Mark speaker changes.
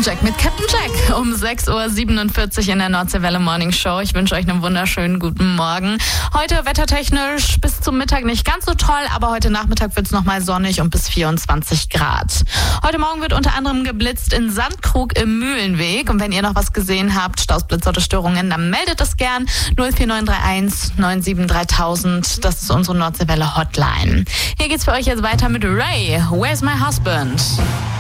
Speaker 1: Jack mit Captain Jack um 6.47 Uhr in der Nordseewelle Morning Show. Ich wünsche euch einen wunderschönen guten Morgen. Heute wettertechnisch bis zum Mittag nicht ganz so toll, aber heute Nachmittag wird es nochmal sonnig und bis 24 Grad. Heute Morgen wird unter anderem geblitzt in Sandkrug im Mühlenweg. Und wenn ihr noch was gesehen habt, Stausblitzer oder Störungen, dann meldet es gern. 04931 97 3000. Das ist unsere Nordseewelle Hotline. Hier geht's für euch jetzt weiter mit Ray. Where's my husband?